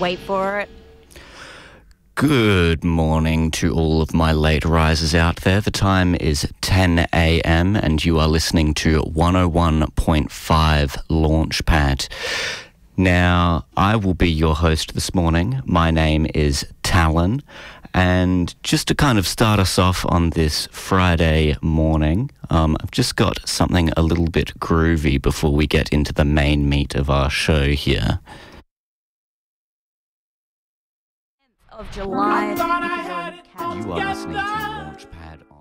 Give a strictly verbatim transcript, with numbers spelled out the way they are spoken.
Wait for it. Good morning to all of my late risers out there. The time is ten a.m. and you are listening to one oh one point five Launchpad. Now, I will be your host this morning. My name is Talon, and just to kind of start us off on this Friday morning, um, I've just got something a little bit groovy before we get into the main meat of our show here. Of July. You are listening to Launchpad